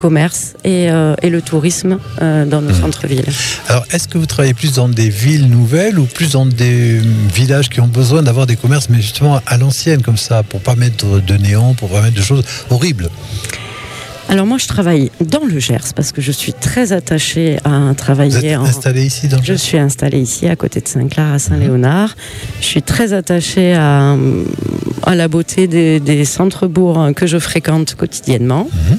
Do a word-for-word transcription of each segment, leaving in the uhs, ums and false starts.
commerce et, euh, et le tourisme euh, dans nos mmh. centres-villes. Alors, est-ce que vous travaillez plus dans des villes nouvelles ou plus dans des villages qui ont besoin d'avoir des commerces, mais justement à l'ancienne, comme ça, pour ne pas mettre de néant, pour ne pas mettre de choses horribles? Alors moi, je travaille dans le Gers parce que je suis très attachée à travailler. Vous êtes en... installée ici dans le Gers? Je suis installée ici, à côté de Saint-Clar, à Saint-Léonard. Mmh. Je suis très attachée à, à la beauté des, des centres-bourgs que je fréquente quotidiennement. Mmh.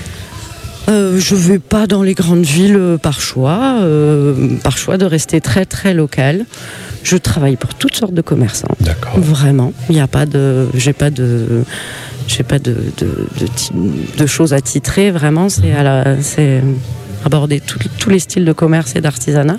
Euh, je ne vais pas dans les grandes villes euh, par choix, euh, par choix de rester très très local. Je travaille pour toutes sortes de commerçants. D'accord. Vraiment, il n'y a pas de, j'ai pas de, j'ai pas de, de, de, de choses à titrer. Vraiment, c'est, à la, c'est aborder tout, tous les styles de commerce et d'artisanat.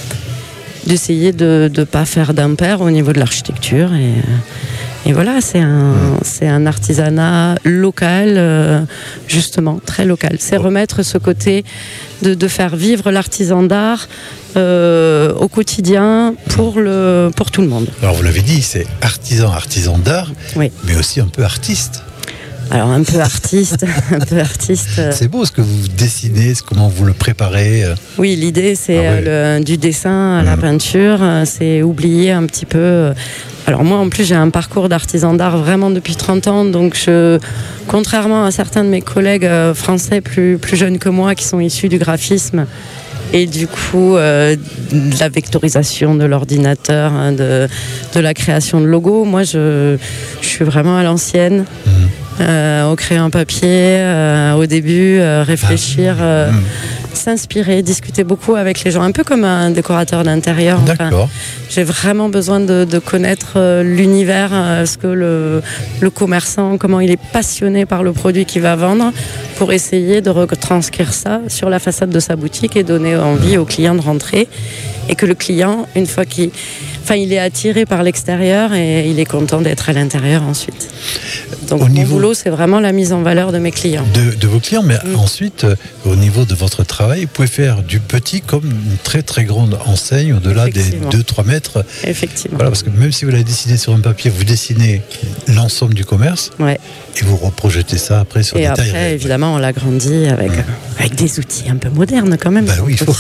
D'essayer de ne pas faire d'impair au niveau de l'architecture et. Et voilà, c'est un, c'est un artisanat local, euh, justement, très local. C'est remettre ce côté de, de faire vivre l'artisan d'art euh, au quotidien pour, le, pour tout le monde. Alors vous l'avez dit, c'est artisan, artisan d'art, oui. Mais aussi un peu artiste. Alors un peu artiste, un peu artiste. C'est beau ce que vous dessinez, comment vous le préparez. Oui, l'idée c'est ah ouais. le, du dessin à la mmh. peinture, c'est oublier un petit peu. Alors moi en plus j'ai un parcours d'artisan d'art vraiment depuis trente ans, donc je, contrairement à certains de mes collègues français plus, plus jeunes que moi qui sont issus du graphisme, et du coup euh, de la vectorisation de l'ordinateur, hein, de, de la création de logos, moi je, je suis vraiment à l'ancienne. Mmh. Euh, au crayon papier, euh, au débur, euh, réfléchir, euh, mmh. s'inspirer, discuter beaucoup avec les gens, un peu comme un décorateur d'intérieur. D'accord. Enfin, j'ai vraiment besoin de, de connaître euh, l'univers, euh, ce que le, le commerçant, comment il est passionné par le produit qu'il va vendre, pour essayer de retranscrire ça sur la façade de sa boutique et donner envie au client de rentrer. Et que le client, une fois qu'il enfin, il est attiré par l'extérieur et il est content d'être à l'intérieur ensuite. Donc au mon niveau boulot, c'est vraiment la mise en valeur de mes clients. De, de vos clients, mais mmh. ensuite, euh, au niveau de votre travail, vous pouvez faire du petit comme une très très grande enseigne au-delà des deux trois mètres. Effectivement. Voilà, parce que même si vous l'avez dessiné sur un papier, vous dessinez l'ensemble du commerce. Ouais. Et vous reprojetez ça après sur et des après, tailles. Et évidemment, on l'agrandit avec, mmh. avec des outils un peu modernes quand même. Ben oui, il faut.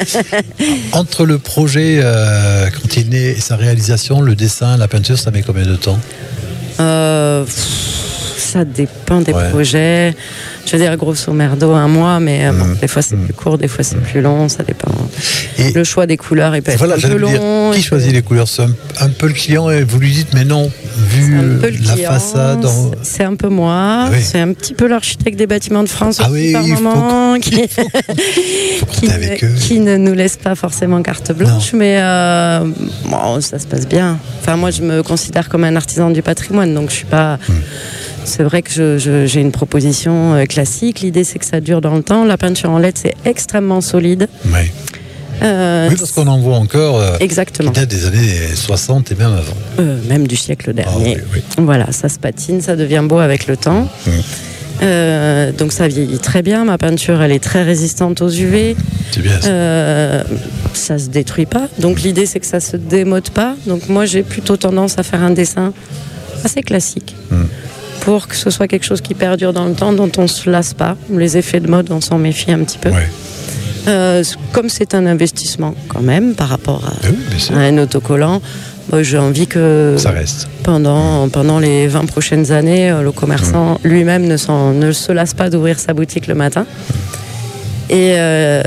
Entre le projet, euh, quand il est né, et sa réalisation, le dessin, la peinture, ça met combien de temps? euh, Ça dépend des ouais. projets. Je veux dire, grosso merdo, un mois, mais mmh. bon, des fois c'est mmh. plus court, des fois c'est mmh. plus long, ça dépend. Et le choix des couleurs, il peut voilà, être un peu long. Dire, qui choisit les couleurs? C'est un, un peu le client et vous lui dites, mais non, vu la client, façade. En... C'est un peu moi, oui. c'est un petit peu l'architecte des bâtiments de France ah aussi oui, par moment, faut, qui, faut, faut qui, ne, qui ne nous laisse pas forcément carte blanche, non. mais euh, bon, ça se passe bien. Enfin, moi, je me considère comme un artisan du patrimoine, donc je suis pas... Mmh. C'est vrai que je, je, j'ai une proposition euh, classique. L'idée, c'est que ça dure dans le temps. La peinture en L E D, c'est extrêmement solide. Oui, euh, oui parce qu'on en voit encore euh, exactement. Qui date des années soixante et même avant. Euh, même du siècle dernier. Ah, oui, oui. Voilà, ça se patine, ça devient beau avec le temps. Mmh. Euh, donc ça vieillit très bien. Ma peinture, elle est très résistante aux U V. C'est bien ça. Euh, ça se détruit pas. Donc l'idée, c'est que ça se démode pas. Donc moi, j'ai plutôt tendance à faire un dessin assez classique. Mmh. Pour que ce soit quelque chose qui perdure dans le temps, dont on ne se lasse pas. Les effets de mode, on s'en méfie un petit peu. Ouais. Euh, comme c'est un investissement quand même par rapport à, oui, à un autocollant, moi, j'ai envie que ça reste. Pendant, pendant les vingt prochaines années, le commerçant mmh. lui-même ne, s'en, ne se lasse pas d'ouvrir sa boutique le matin. Et, euh,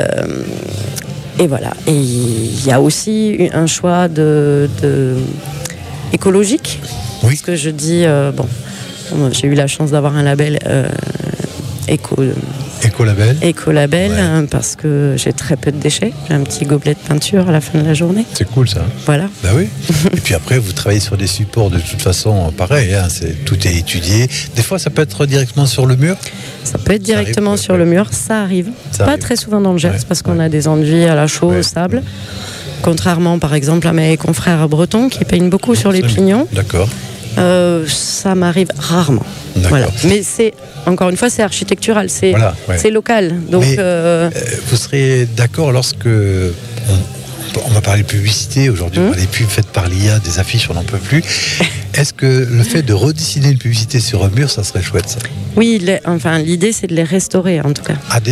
et voilà. Et il y a aussi un choix de, de écologique. Oui. Parce que je dis, euh, bon... J'ai eu la chance d'avoir un label euh, éco, écolabel, écolabel ouais. hein, parce que j'ai très peu de déchets. J'ai un petit gobelet de peinture à la fin de la journée. C'est cool ça. Voilà. Bah oui. Et puis après, vous travaillez sur des supports de toute façon pareil. Hein, c'est, tout est étudié. Des fois, ça peut être directement sur le mur. Ça peut être directement arrive, sur ouais. le mur. Ça arrive. Ça Pas arrive. Très souvent dans le Gers ouais. parce qu'on ouais. a des enduits à la chaux, ouais. au sable. Contrairement, par exemple, à mes confrères bretons qui peignent beaucoup sur les pignons. D'accord. Euh, ça m'arrive rarement. Voilà. Mais c'est, encore une fois, c'est architectural, c'est, voilà, ouais. c'est local. Donc, Mais, euh... vous serez d'accord lorsque on on va parler publicité, aujourd'hui mmh. on va parler pubs faites par l'I A, des affiches, on n'en peut plus. Est-ce que le fait de redessiner une publicité sur un mur, ça serait chouette ça? Oui, les, enfin l'idée c'est de les restaurer en tout cas. Ah,